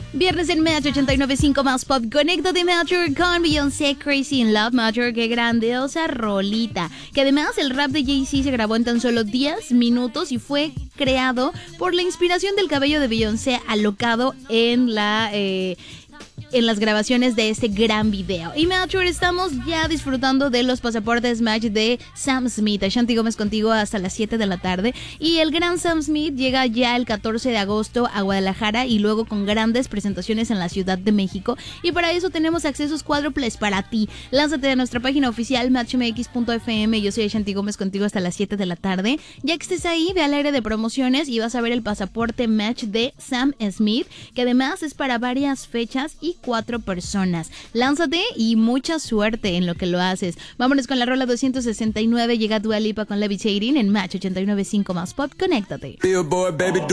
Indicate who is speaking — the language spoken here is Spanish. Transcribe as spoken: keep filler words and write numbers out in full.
Speaker 1: Viernes en Match ochenta y nueve punto cinco más pop. Conéctate Mature con Beyoncé, Crazy in Love. Mature, qué grandiosa rolita. Que además el rap de Jay-Z se grabó en tan solo diez minutos y fue creado por la inspiración del cabello de Beyoncé alocado en la... Eh, en las grabaciones de este gran video. Y Mature, estamos ya disfrutando de los pasaportes Match de Sam Smith. Ashanti Gómez contigo hasta las siete de la tarde. Y el gran Sam Smith llega ya el catorce de agosto a Guadalajara y luego con grandes presentaciones en la Ciudad de México. Y para eso tenemos accesos cuádruples para ti. Lánzate a nuestra página oficial match m x punto f m. Yo soy Ashanti Gómez contigo hasta las siete de la tarde. Ya que estés ahí, ve al área de promociones y vas a ver el pasaporte Match de Sam Smith, que además es para varias fechas y cuatro personas. Lánzate y mucha suerte en lo que lo haces. Vámonos con la rola doscientos sesenta y nueve. Llega Dua Lipa con Levitating en Match ochenta y nueve punto cinco más pop. Conéctate.